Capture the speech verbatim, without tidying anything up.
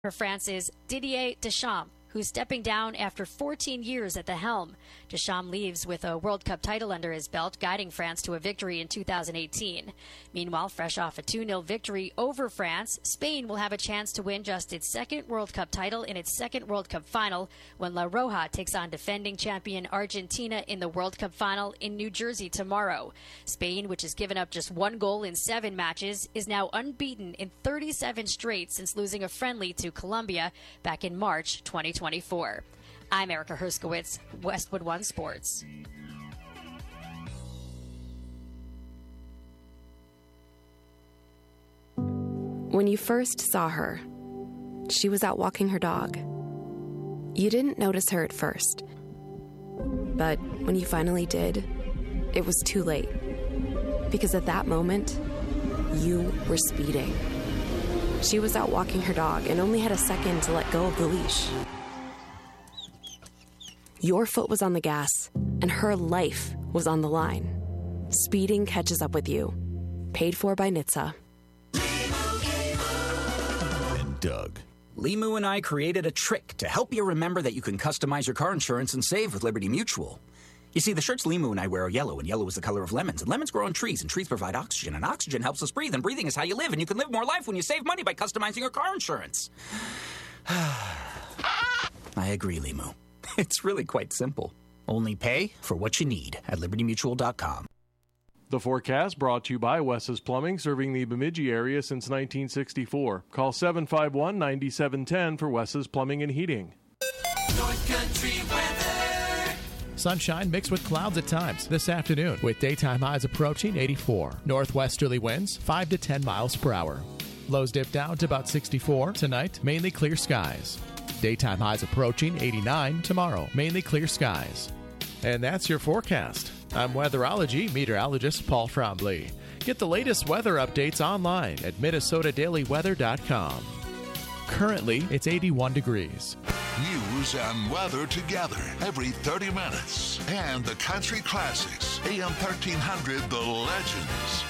For France's Didier Deschamps, who's stepping down after fourteen years at the helm. Deschamps leaves with a World Cup title under his belt, guiding France to a victory in two thousand eighteen. Meanwhile, fresh off a two nil victory over France, Spain will have a chance to win just its second World Cup title in its second World Cup final when La Roja takes on defending champion Argentina in the World Cup final in New Jersey tomorrow. Spain, which has given up just one goal in seven matches, is now unbeaten in thirty-seven straight since losing a friendly to Colombia back in March twenty twenty-four. I'm Erica Herskowitz, Westwood One Sports. When you first saw her, she was out walking her dog. You didn't notice her at first, but when you finally did, it was too late. Because at that moment, you were speeding. She was out walking her dog and only had a second to let go of the leash. Your foot was on the gas, and her life was on the line. Speeding catches up with you. Paid for by N H T S A. And Doug. Limu and I created a trick to help you remember that you can customize your car insurance and save with Liberty Mutual. You see, the shirts Limu and I wear are yellow, and yellow is the color of lemons. And lemons grow on trees, and trees provide oxygen. And oxygen helps us breathe, and breathing is how you live. And you can live more life when you save money by customizing your car insurance. I agree, Limu. It's really quite simple. Only pay for what you need at liberty mutual dot com. The forecast brought to you by Wes's Plumbing, serving the Bemidji area since nineteen sixty-four. Call seven five one, nine seven one zero for Wes's Plumbing and Heating. North Country weather. Sunshine mixed with clouds at times this afternoon, with daytime highs approaching eighty-four. Northwesterly winds five to ten miles per hour. Lows dip down to about sixty-four. Tonight, mainly clear skies. Daytime highs approaching eighty-nine tomorrow. Mainly clear skies. And that's your forecast. I'm weatherology meteorologist Paul Trombley. Get the latest weather updates online at minnesota daily weather dot com. Currently, it's eighty-one degrees. News and weather together every thirty minutes. And the country classics. A M thirteen hundred, The Legends.